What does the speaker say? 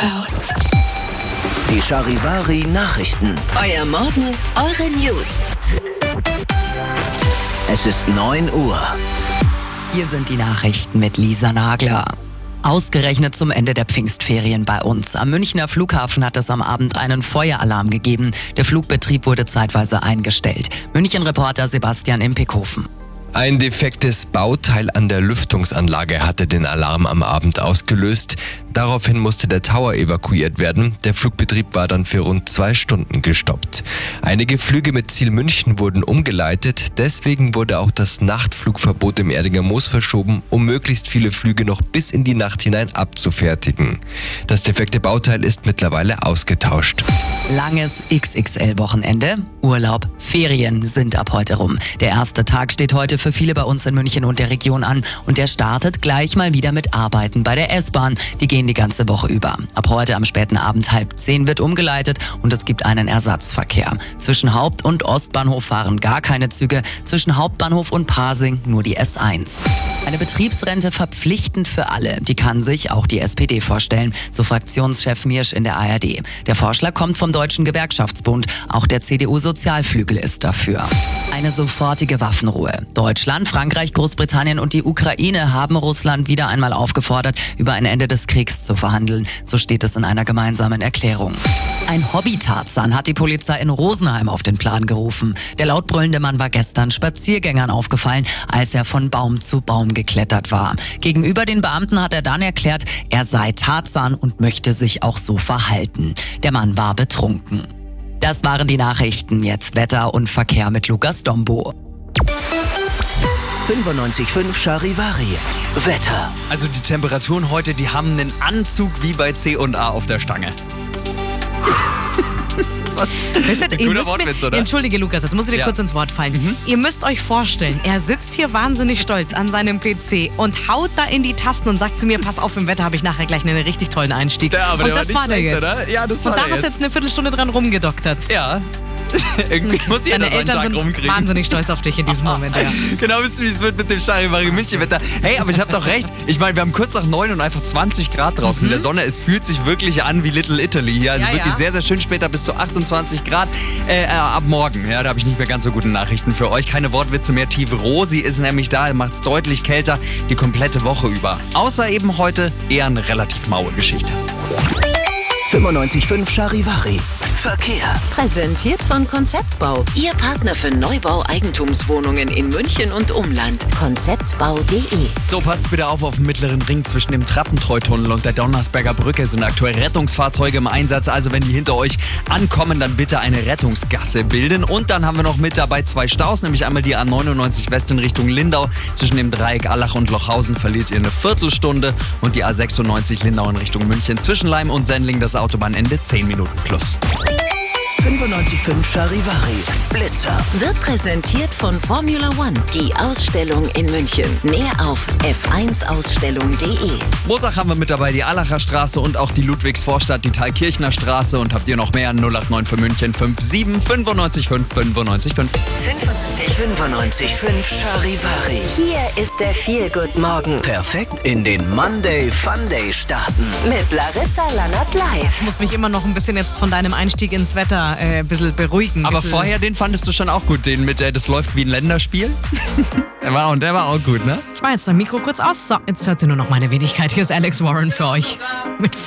About. Die Charivari-Nachrichten. Euer Morgen, eure News. Es ist 9 Uhr. Hier sind die Nachrichten mit Lisa Nagler. Ausgerechnet zum Ende der Pfingstferien bei uns. Am Münchner Flughafen hat es am Abend einen Feueralarm gegeben. Der Flugbetrieb wurde zeitweise eingestellt. München-Reporter Sebastian Impekhofen. Ein defektes Bauteil an der Lüftungsanlage hatte den Alarm am Abend ausgelöst. Daraufhin musste der Tower evakuiert werden. Der Flugbetrieb war dann für rund 2 Stunden gestoppt. Einige Flüge mit Ziel München wurden umgeleitet. Deswegen wurde auch das Nachtflugverbot im Erdinger Moos verschoben, um möglichst viele Flüge noch bis in die Nacht hinein abzufertigen. Das defekte Bauteil ist mittlerweile ausgetauscht. Langes XXL-Wochenende, Urlaub, Ferien sind ab heute rum. Der erste Tag steht heute für viele bei uns in München und der Region an und der startet gleich mal wieder mit Arbeiten bei der S-Bahn. Die gehen die ganze Woche über. Ab heute am späten Abend 9:30 wird umgeleitet und es gibt einen Ersatzverkehr. Zwischen Haupt- und Ostbahnhof fahren gar keine Züge, zwischen Hauptbahnhof und Pasing nur die S1. Eine Betriebsrente verpflichtend für alle, die kann sich auch die SPD vorstellen, so Fraktionschef Miersch in der ARD. Der Vorschlag kommt vom Deutschen Gewerkschaftsbund, auch der CDU-Sozialflügel ist dafür. Eine sofortige Waffenruhe. Deutschland, Frankreich, Großbritannien und die Ukraine haben Russland wieder einmal aufgefordert, über ein Ende des Kriegs zu verhandeln. So steht es in einer gemeinsamen Erklärung. Ein Hobby-Tarzan hat die Polizei in Rosenheim auf den Plan gerufen. Der lautbrüllende Mann war gestern Spaziergängern aufgefallen, als er von Baum zu Baum geklettert war. Gegenüber den Beamten hat er dann erklärt, er sei Tarzan und möchte sich auch so verhalten. Der Mann war betrunken. Das waren die Nachrichten. Jetzt Wetter und Verkehr mit Lukas Dombo. 95.5 Charivari. Wetter. Also die Temperaturen heute, die haben einen Anzug wie bei C&A auf der Stange. Was? Guter Wortwitz, oder? Entschuldige, Lukas, jetzt muss ich dir kurz ins Wort fallen. Ihr müsst euch vorstellen, er sitzt hier wahnsinnig stolz an seinem PC und haut da in die Tasten und sagt zu mir, pass auf, im Wetter habe ich nachher gleich einen richtig tollen Einstieg. Ja, aber und der das war nicht schlecht, jetzt. oder? Ja, das war und da der hast du jetzt eine Viertelstunde dran rumgedoktert. Ja. Irgendwie muss jeder Deine seinen Eltern Tag sind rumkriegen. wahnsinnig stolz auf dich in diesem Moment. Ja. Genau, wisst ihr, wie es wird mit dem Charivari München-Wetter. Hey, aber ich habe doch recht. Ich meine, wir haben kurz nach 9 und einfach 20 Grad draußen in der Sonne. Es fühlt sich wirklich an wie Little Italy hier. Also wirklich sehr, sehr schön. Später bis zu 28 Grad ab morgen. Ja, da habe ich nicht mehr ganz so gute Nachrichten für euch. Keine Wortwitze mehr. Tief Rosi ist nämlich da. Macht es deutlich kälter die komplette Woche über. Außer eben heute eher eine relativ maue Geschichte. 95.5 Charivari. Verkehr. Präsentiert von Konzeptbau. Ihr Partner für Neubau Eigentumswohnungen in München und Umland. Konzeptbau.de. So, passt bitte auf dem mittleren Ring zwischen dem Trappentreutunnel und der Donnersberger Brücke sind aktuell Rettungsfahrzeuge im Einsatz. Also wenn die hinter euch ankommen, dann bitte eine Rettungsgasse bilden. Und dann haben wir noch mit dabei 2 Staus, nämlich einmal die A99 West in Richtung Lindau. Zwischen dem Dreieck Allach und Lochhausen verliert ihr eine Viertelstunde. Und die A96 Lindau in Richtung München zwischen Leim und Sendling das Autobahnende 10 Minuten plus. 95.5 Charivari. Blitzer. Wird präsentiert von Formula One. Die Ausstellung in München. Mehr auf f1ausstellung.de. Montag haben wir mit dabei die Allacher Straße und auch die Ludwigsvorstadt, die Thalkirchner Straße. Und habt ihr noch mehr? 089 für München 57 95 5 95 5. 95.5 Charivari. Hier ist der Feel-Good-Morgen. Perfekt in den Monday Funday starten. Mit Larissa Lannert live. Ich muss mich immer noch ein bisschen jetzt von deinem Einstieg ins Wetter ein bisschen beruhigen. Aber vorher, den fandest du schon auch gut, den mit das läuft wie ein Länderspiel. der war auch gut, ne? Ich mache jetzt das Mikro kurz aus. So, jetzt hört sie nur noch meine Wenigkeit. Hier ist Alex Warren für euch. Mit